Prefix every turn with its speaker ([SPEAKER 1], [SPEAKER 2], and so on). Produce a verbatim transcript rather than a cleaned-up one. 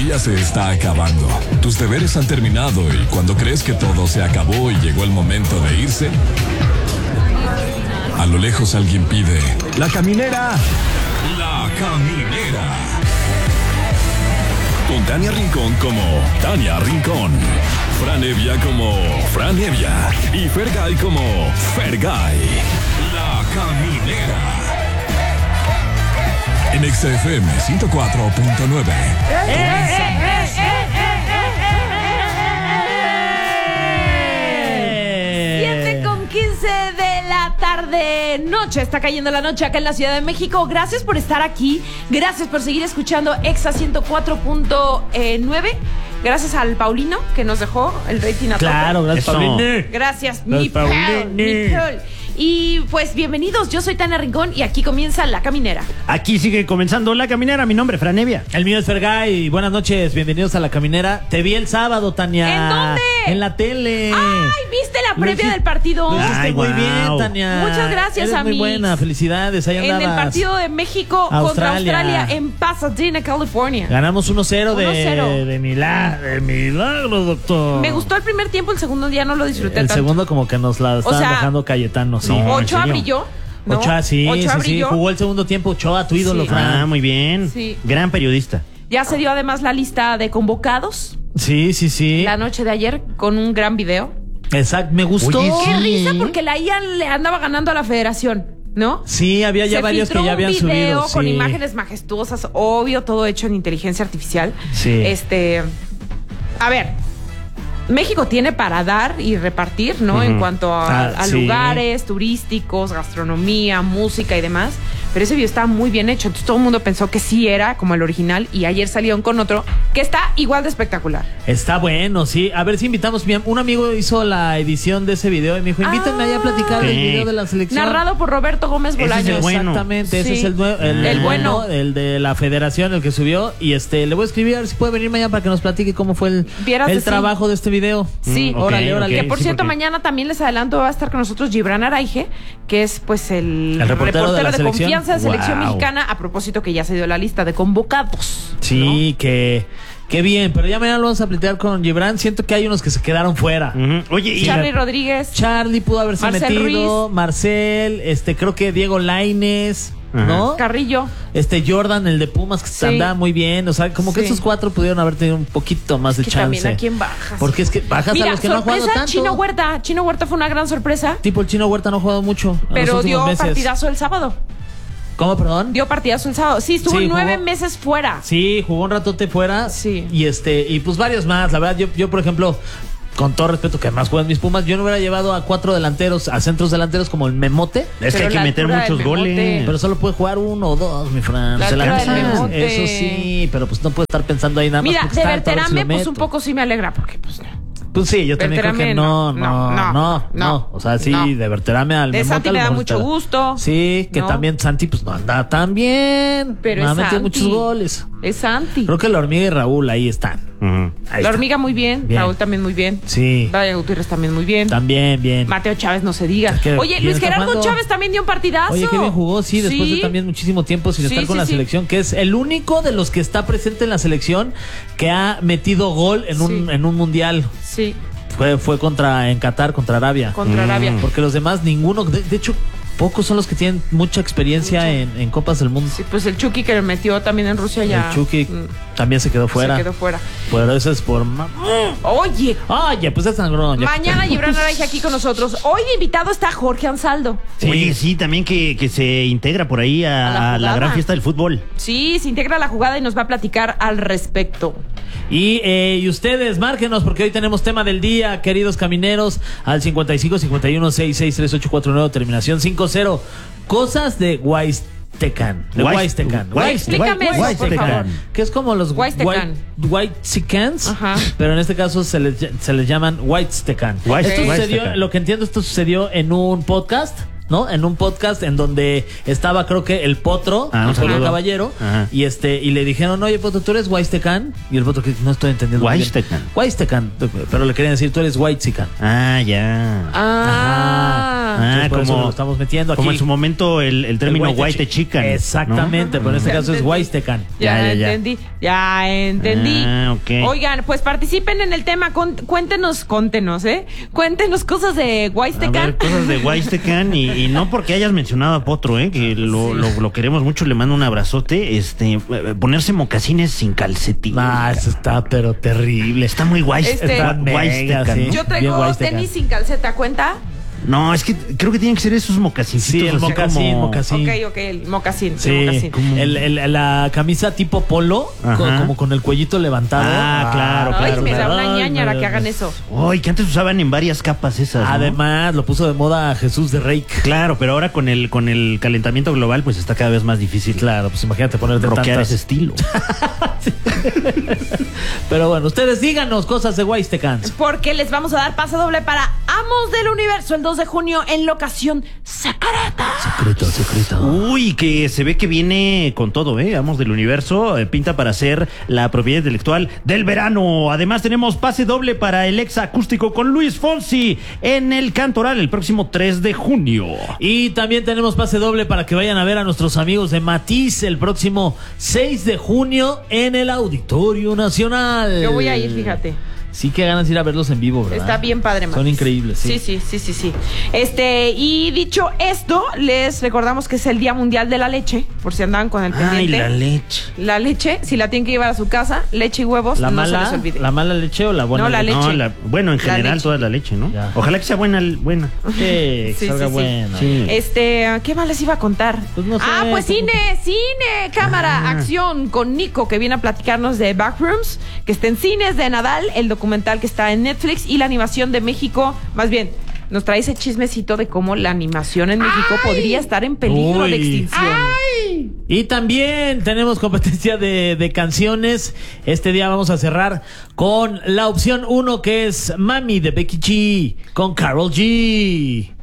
[SPEAKER 1] día se está acabando. Tus deberes han terminado y cuando crees que todo se acabó y llegó el momento de irse, a lo lejos alguien pide: ¡La caminera! ¡La caminera! Con Tania Rincón como Tania Rincón, Fran Evia como Fran Evia y Fergay como Fergay. La caminera. En X F M ciento cuatro punto nueve.
[SPEAKER 2] siete con quince de la tarde, noche, está cayendo la noche acá en la Ciudad de México. Gracias por estar aquí, gracias por seguir escuchando Exa ciento cuatro punto nueve. Gracias al Paulino que nos dejó el rating a
[SPEAKER 3] Claro,
[SPEAKER 2] tope.
[SPEAKER 3] gracias, Paulino.
[SPEAKER 2] Gracias, mi Paul, mi Paul. Y pues bienvenidos, yo soy Tania Rincón y aquí comienza La Caminera.
[SPEAKER 3] Aquí sigue comenzando La Caminera, mi nombre es Fran Evia.
[SPEAKER 4] El mío es Fergay, buenas noches, bienvenidos a La Caminera. Te vi el sábado, Tania.
[SPEAKER 2] ¿En dónde?
[SPEAKER 4] En la tele.
[SPEAKER 2] ¡Ay, viste la previa
[SPEAKER 4] hici-
[SPEAKER 2] del partido!
[SPEAKER 4] Lo hiciste
[SPEAKER 3] Ay,
[SPEAKER 4] muy
[SPEAKER 3] wow.
[SPEAKER 4] bien, Tania.
[SPEAKER 2] Muchas gracias,
[SPEAKER 4] Eres muy
[SPEAKER 2] amigos.
[SPEAKER 4] buena, felicidades, ahí
[SPEAKER 2] En
[SPEAKER 4] andabas.
[SPEAKER 2] el partido de México contra
[SPEAKER 4] Australia.
[SPEAKER 2] Australia en Pasadena, California.
[SPEAKER 4] Ganamos uno cero de,
[SPEAKER 2] uno cero.
[SPEAKER 4] de milagro, de milagro, doctor.
[SPEAKER 2] Me gustó el primer tiempo, el segundo día no lo disfruté
[SPEAKER 4] El
[SPEAKER 2] tanto.
[SPEAKER 4] segundo como que nos la estaban
[SPEAKER 2] sea,
[SPEAKER 4] dejando Cayetano, sí.
[SPEAKER 3] no,
[SPEAKER 2] Ochoa
[SPEAKER 3] ¿en serio?
[SPEAKER 2] brilló. ¿no?
[SPEAKER 4] Ochoa, sí,
[SPEAKER 2] Ochoa
[SPEAKER 4] sí, sí,
[SPEAKER 2] brilló.
[SPEAKER 4] jugó el segundo tiempo Ochoa, tu ídolo,
[SPEAKER 2] Sí.
[SPEAKER 4] Fran.
[SPEAKER 3] Ah, muy bien.
[SPEAKER 2] Sí.
[SPEAKER 3] Gran periodista.
[SPEAKER 2] Ya se dio además la lista de convocados
[SPEAKER 4] Sí, sí, sí.
[SPEAKER 2] la noche de ayer con un gran video.
[SPEAKER 4] Exacto, me gustó.
[SPEAKER 3] Oye,
[SPEAKER 2] Qué
[SPEAKER 3] sí.
[SPEAKER 2] risa porque la I A le andaba ganando a la federación, ¿no?
[SPEAKER 4] Sí, había ya
[SPEAKER 2] Se
[SPEAKER 4] varios que
[SPEAKER 2] filtró
[SPEAKER 4] ya habían
[SPEAKER 2] un video
[SPEAKER 4] subido.
[SPEAKER 2] con
[SPEAKER 4] sí.
[SPEAKER 2] imágenes majestuosas, obvio, todo hecho en inteligencia artificial.
[SPEAKER 4] Sí.
[SPEAKER 2] Este, a ver, México tiene para dar y repartir, ¿no?
[SPEAKER 3] Ujú.
[SPEAKER 2] En cuanto a,
[SPEAKER 4] Ah,
[SPEAKER 2] a
[SPEAKER 4] sí.
[SPEAKER 2] lugares turísticos, gastronomía, música y demás. Pero ese video estaba muy bien hecho. Entonces todo el mundo pensó que sí era como el original. Y ayer salieron con otro que está igual de espectacular.
[SPEAKER 4] Está bueno, sí. A ver si invitamos. mi am- Un amigo hizo la edición de ese video y me dijo: invítenme
[SPEAKER 2] Ah.
[SPEAKER 4] ahí a platicar del
[SPEAKER 3] Sí.
[SPEAKER 4] video de la selección.
[SPEAKER 2] Narrado por Roberto Gómez
[SPEAKER 3] Ese es
[SPEAKER 2] Bolaños.
[SPEAKER 3] el bueno.
[SPEAKER 4] Exactamente, ese
[SPEAKER 2] Sí.
[SPEAKER 4] es el, nue- el,
[SPEAKER 2] El bueno.
[SPEAKER 4] el de la federación, el que subió. Y este, le voy a escribir a ver si puede venir mañana para que nos platique cómo fue el,
[SPEAKER 2] Vieras
[SPEAKER 4] el
[SPEAKER 2] de sí.
[SPEAKER 4] trabajo de este video.
[SPEAKER 2] Sí.
[SPEAKER 3] Mm, ok,
[SPEAKER 4] órale, órale.
[SPEAKER 3] ok,
[SPEAKER 2] Que por
[SPEAKER 3] sí,
[SPEAKER 2] cierto,
[SPEAKER 3] porque-
[SPEAKER 2] mañana también les adelanto, va a estar con nosotros Gibran Araige, que es pues el,
[SPEAKER 4] El reportero de la selección.
[SPEAKER 2] confianza de selección
[SPEAKER 3] Wow.
[SPEAKER 2] mexicana, a propósito que ya se dio la lista de convocados.
[SPEAKER 4] Sí, que, que bien. Pero ya mañana lo vamos a platicar con Gibran. Siento que hay unos que se quedaron fuera.
[SPEAKER 3] Ujú. Oye, y
[SPEAKER 2] Charly Rodríguez.
[SPEAKER 4] Charlie pudo haberse
[SPEAKER 2] Marcel
[SPEAKER 4] metido,
[SPEAKER 2] Ruiz.
[SPEAKER 4] Marcel, este, creo que Diego Lainez,
[SPEAKER 3] Ajá.
[SPEAKER 4] ¿no?
[SPEAKER 2] Carrillo.
[SPEAKER 4] Este Jordan, el de Pumas, que
[SPEAKER 2] Sí.
[SPEAKER 4] andaba muy bien. O sea, como que
[SPEAKER 2] Sí.
[SPEAKER 4] estos cuatro pudieron haber tenido un poquito más de
[SPEAKER 2] Que
[SPEAKER 4] chance.
[SPEAKER 2] también a quién bajas.
[SPEAKER 4] Porque es que bajas
[SPEAKER 2] Mira,
[SPEAKER 4] a los que no han jugado
[SPEAKER 2] sorpresa,
[SPEAKER 4] tanto.
[SPEAKER 2] Chino Huerta. Chino Huerta fue una gran sorpresa,
[SPEAKER 4] Tipo, el Chino Huerta no ha jugado mucho en los
[SPEAKER 2] pero
[SPEAKER 4] últimos
[SPEAKER 2] dio
[SPEAKER 4] meses.
[SPEAKER 2] partidazo el sábado.
[SPEAKER 4] ¿Cómo, perdón?
[SPEAKER 2] Dio partidazo el sábado. Sí, estuvo
[SPEAKER 4] Sí,
[SPEAKER 2] nueve
[SPEAKER 4] jugó.
[SPEAKER 2] meses fuera.
[SPEAKER 4] Sí, jugó un ratote fuera.
[SPEAKER 2] Sí.
[SPEAKER 4] Y este, y pues varios más. La verdad, yo, yo por ejemplo, con todo respeto que además juegan mis Pumas, yo no hubiera llevado a cuatro delanteros, a centros delanteros como el Memote.
[SPEAKER 3] es que
[SPEAKER 2] Pero
[SPEAKER 3] hay que
[SPEAKER 2] la
[SPEAKER 3] meter
[SPEAKER 2] altura
[SPEAKER 3] muchos
[SPEAKER 2] del Memote.
[SPEAKER 3] goles.
[SPEAKER 4] Pero solo puede jugar uno o dos, mi Fran.
[SPEAKER 2] La
[SPEAKER 4] Se
[SPEAKER 2] altura
[SPEAKER 3] del
[SPEAKER 4] cansa.
[SPEAKER 2] Memote.
[SPEAKER 4] Eso sí, pero pues no puede estar pensando ahí nada más.
[SPEAKER 2] Mira,
[SPEAKER 4] porque
[SPEAKER 2] de
[SPEAKER 4] está, tal vez
[SPEAKER 2] Berterame,
[SPEAKER 4] lo
[SPEAKER 2] pues
[SPEAKER 4] meto.
[SPEAKER 2] un poco sí me alegra, porque pues no.
[SPEAKER 4] Pues sí, yo también creo que
[SPEAKER 2] Berterame,
[SPEAKER 4] no,
[SPEAKER 2] no,
[SPEAKER 4] no,
[SPEAKER 2] no,
[SPEAKER 4] no, no,
[SPEAKER 2] no,
[SPEAKER 4] O sea, sí,
[SPEAKER 2] no.
[SPEAKER 4] de Berterame al
[SPEAKER 2] De
[SPEAKER 4] Memote,
[SPEAKER 2] Santi
[SPEAKER 4] a lo
[SPEAKER 2] me da
[SPEAKER 4] mejor
[SPEAKER 2] mucho
[SPEAKER 4] está-
[SPEAKER 2] gusto.
[SPEAKER 4] Sí, que
[SPEAKER 2] ¿no?
[SPEAKER 4] también Santi pues no anda tan bien.
[SPEAKER 2] Pero
[SPEAKER 4] no ha
[SPEAKER 2] es
[SPEAKER 4] metido
[SPEAKER 2] Santi.
[SPEAKER 4] muchos goles.
[SPEAKER 2] Es Santi.
[SPEAKER 4] Creo que la hormiga y Raúl ahí están.
[SPEAKER 3] Ujú.
[SPEAKER 4] Ahí
[SPEAKER 2] La
[SPEAKER 4] están.
[SPEAKER 2] hormiga muy bien,
[SPEAKER 4] Bien.
[SPEAKER 2] Raúl también muy bien.
[SPEAKER 4] Sí.
[SPEAKER 2] Brian Gutiérrez también muy bien.
[SPEAKER 4] También, bien.
[SPEAKER 2] Mateo Chávez no se diga.
[SPEAKER 4] Es que
[SPEAKER 2] Oye,
[SPEAKER 4] bien
[SPEAKER 2] Luis
[SPEAKER 4] está
[SPEAKER 2] Gerardo
[SPEAKER 4] jugando.
[SPEAKER 2] Chávez también dio un partidazo.
[SPEAKER 4] Oye, qué bien jugó, sí, después
[SPEAKER 2] Sí.
[SPEAKER 4] de también muchísimo tiempo sin
[SPEAKER 2] Sí,
[SPEAKER 4] estar con
[SPEAKER 2] sí,
[SPEAKER 4] la
[SPEAKER 2] sí.
[SPEAKER 4] selección, que es el único de los que está presente en la selección que ha metido gol en un,
[SPEAKER 2] Sí.
[SPEAKER 4] en un mundial.
[SPEAKER 2] Sí,
[SPEAKER 4] Fue, fue contra, en Qatar, contra Arabia.
[SPEAKER 2] contra Arabia.
[SPEAKER 4] Porque los demás, ninguno. De, de hecho, pocos son los que tienen mucha experiencia
[SPEAKER 2] Mucha.
[SPEAKER 4] en, en Copas del Mundo.
[SPEAKER 2] Sí, pues el Chucky que le metió también en Rusia ya.
[SPEAKER 4] El Chucky
[SPEAKER 2] mm,
[SPEAKER 4] también se quedó fuera.
[SPEAKER 2] Se quedó fuera.
[SPEAKER 4] Pero eso es por. ma-
[SPEAKER 2] Oye,
[SPEAKER 4] Oye, pues es sangrón. ya.
[SPEAKER 2] mañana Gibran Araige aquí con nosotros. Hoy de invitado está Jorge Ansaldo.
[SPEAKER 4] Sí.
[SPEAKER 3] Oye, sí, también que, que se integra por ahí a,
[SPEAKER 2] A la
[SPEAKER 3] a la
[SPEAKER 2] jugada.
[SPEAKER 3] gran fiesta del fútbol.
[SPEAKER 2] Sí, se integra a la jugada y nos va a platicar al respecto.
[SPEAKER 4] Y, eh, y ustedes, márquenos, porque hoy tenemos tema del día, queridos camineros, al cincuenta y cinco, cincuenta y uno, sesenta y seis, treinta y ocho cuarenta y nueve, terminación cincuenta. Cosas de Huaystecan. De
[SPEAKER 3] Huayst-
[SPEAKER 4] Huaystecan.
[SPEAKER 3] Huayst-
[SPEAKER 2] Explícame eso, por
[SPEAKER 3] Huaystecan.
[SPEAKER 2] favor.
[SPEAKER 4] Que es como los
[SPEAKER 2] Huaystecan.
[SPEAKER 4] Whitexicans,
[SPEAKER 2] Ajá.
[SPEAKER 4] pero en este caso se les, se les llaman Whitestecan.
[SPEAKER 3] White-
[SPEAKER 4] Esto
[SPEAKER 3] Whitestecan.
[SPEAKER 4] sucedió, lo que entiendo, esto sucedió en un podcast, ¿no? En un podcast en donde estaba, creo que el Potro,
[SPEAKER 3] Ah, un
[SPEAKER 4] el Potro
[SPEAKER 3] saludo.
[SPEAKER 4] Caballero,
[SPEAKER 3] Ajá.
[SPEAKER 4] y este, y le dijeron, oye, Potro, ¿tú eres Huaystecan? Y el Potro, que no estoy entendiendo. muy bien.
[SPEAKER 3] Huaystecan.
[SPEAKER 4] Huaystecan, pero le querían decir, tú eres Whitexican.
[SPEAKER 3] Ah, ya.
[SPEAKER 2] Ah.
[SPEAKER 3] Ah,
[SPEAKER 4] Entonces, por eso
[SPEAKER 3] como-
[SPEAKER 4] lo estamos metiendo aquí.
[SPEAKER 3] Como en su momento el, el término
[SPEAKER 4] El
[SPEAKER 3] white chican.
[SPEAKER 4] Exactamente, pero en este
[SPEAKER 2] Ya
[SPEAKER 4] caso es
[SPEAKER 2] entendí.
[SPEAKER 4] Huaystecan.
[SPEAKER 2] Ya,
[SPEAKER 3] Ya, ya, ya.
[SPEAKER 2] entendí, ya entendí.
[SPEAKER 3] Ah, ok.
[SPEAKER 2] Oigan, pues participen en el tema, con- cuéntenos, cuéntenos, ¿eh? Cuéntenos cosas de
[SPEAKER 3] A
[SPEAKER 2] Huaystecan.
[SPEAKER 3] ver, cosas de Huaystecan y, y no porque hayas mencionado a Potro, ¿eh? Que lo, lo, lo queremos mucho, le mando un abrazote. Este, eh, ponerse mocasines sin calcetín.
[SPEAKER 4] Ah, eso está pero terrible.
[SPEAKER 3] Está muy guay.
[SPEAKER 2] Este-
[SPEAKER 3] está
[SPEAKER 4] Mega,
[SPEAKER 3] Huaystecan,
[SPEAKER 4] sí.
[SPEAKER 3] ¿no?
[SPEAKER 2] Yo
[SPEAKER 4] Bien
[SPEAKER 2] traigo
[SPEAKER 4] Huaystecan.
[SPEAKER 2] tenis sin calceta, ¿cuenta?
[SPEAKER 3] No, es que creo que tienen que ser esos mocasincitos.
[SPEAKER 4] Sí, el
[SPEAKER 3] así
[SPEAKER 4] mocasín,
[SPEAKER 3] como-
[SPEAKER 4] mocasín.
[SPEAKER 2] Ok, ok, el mocasín, el
[SPEAKER 4] Sí,
[SPEAKER 2] mocasín.
[SPEAKER 3] como-
[SPEAKER 4] el, el- la camisa tipo polo,
[SPEAKER 3] Ajá.
[SPEAKER 4] co- como con el cuellito levantado.
[SPEAKER 3] Ah, claro,
[SPEAKER 2] Ay,
[SPEAKER 3] claro,
[SPEAKER 2] me da
[SPEAKER 3] claro.
[SPEAKER 2] una
[SPEAKER 4] Ay,
[SPEAKER 2] ñañara
[SPEAKER 4] me-
[SPEAKER 2] que hagan eso.
[SPEAKER 3] Ay, que antes usaban en varias capas esas, ¿no?
[SPEAKER 4] Además, lo puso de moda Jesús de Reik.
[SPEAKER 3] Claro, pero ahora con el con el calentamiento global, pues está cada vez más difícil.
[SPEAKER 4] Claro, pues imagínate ponerte
[SPEAKER 3] Rockear
[SPEAKER 4] tantas.
[SPEAKER 3] ese estilo.
[SPEAKER 4] Pero bueno, ustedes díganos cosas de Huaystecans.
[SPEAKER 2] Porque les vamos a dar pase doble para Amos del Universo el dos de junio en locación secreta.
[SPEAKER 4] Secreto, secreto.
[SPEAKER 3] Uy, que se ve que viene con todo, ¿eh? Vamos del universo, eh, pinta para ser la propiedad intelectual del verano. Además tenemos pase doble para el ex acústico con Luis Fonsi en el Cantoral el próximo tres de junio.
[SPEAKER 4] Y también tenemos pase doble para que vayan a ver a nuestros amigos de Matiz el próximo seis de junio en el Auditorio Nacional.
[SPEAKER 2] Yo voy a ir, fíjate.
[SPEAKER 4] Sí que ganas de ir a verlos en vivo, ¿verdad?
[SPEAKER 2] Está bien padre,
[SPEAKER 4] Son
[SPEAKER 2] Matiz.
[SPEAKER 4] increíbles, sí.
[SPEAKER 2] Sí, sí, sí, sí, sí. Este, y dicho esto, les recordamos que es el Día Mundial de la Leche, por si andaban con el
[SPEAKER 3] Ay,
[SPEAKER 2] pendiente.
[SPEAKER 3] la leche.
[SPEAKER 2] La leche, si la tienen que llevar a su casa, leche y huevos,
[SPEAKER 4] ¿La,
[SPEAKER 2] no se les
[SPEAKER 4] mala,
[SPEAKER 2] olvide.
[SPEAKER 4] ¿La mala leche o la buena
[SPEAKER 2] No, la
[SPEAKER 4] leche?
[SPEAKER 3] No,
[SPEAKER 2] leche.
[SPEAKER 3] la- bueno, en
[SPEAKER 2] La
[SPEAKER 3] general
[SPEAKER 2] leche.
[SPEAKER 3] toda la leche, ¿no?
[SPEAKER 4] Ya.
[SPEAKER 3] Ojalá que sea buena, buena.
[SPEAKER 4] Sí, que
[SPEAKER 2] Sí,
[SPEAKER 4] salga
[SPEAKER 2] sí, sí.
[SPEAKER 4] buena.
[SPEAKER 3] Sí.
[SPEAKER 2] Este, ¿qué más les iba a contar?
[SPEAKER 4] Pues no sé,
[SPEAKER 2] ah, pues
[SPEAKER 4] tú-
[SPEAKER 2] cine, cine, cámara,
[SPEAKER 3] Ah.
[SPEAKER 2] acción con Nico, que viene a platicarnos de Backrooms, que está en cines de Nadal, el documental que está en Netflix y la animación de México. Más bien, nos trae ese chismecito de cómo la animación en México podría estar en peligro
[SPEAKER 4] Uy.
[SPEAKER 2] de extinción.
[SPEAKER 4] Y también tenemos competencia de, de canciones. Este día vamos a cerrar con la opción uno, que es Mami de Becky G con Karol G.